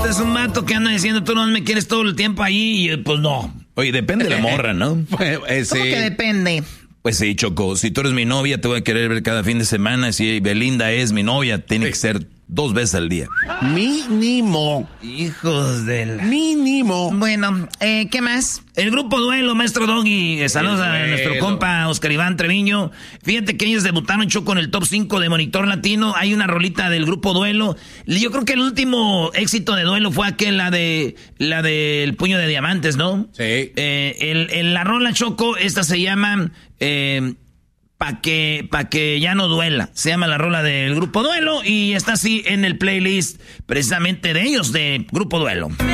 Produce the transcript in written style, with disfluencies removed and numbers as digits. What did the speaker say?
Este es un vato que anda diciendo, tú no me quieres todo el tiempo ahí, y pues no. Oye, depende de la morra, ¿no? ¿Cómo que depende? Pues sí, Choco, si tú eres mi novia, te voy a querer ver cada fin de semana. Si Belinda es mi novia, tiene que ser 2 veces al día. Mínimo. Hijos del... Mínimo. Bueno, ¿qué más? El grupo Duelo, maestro Doggy. Saludos a nuestro compa Oscar Iván Treviño. Fíjate que ellos debutaron, Choco, en el top 5 de Monitor Latino. Hay una rolita del grupo Duelo. Yo creo que el último éxito de Duelo fue aquel, la del Puño de Diamantes, ¿no? Sí. La rola, Choco, esta se llama... Pa' que ya no duela. Se llama la rola del Grupo Duelo y está así en el playlist precisamente de ellos, de Grupo Duelo.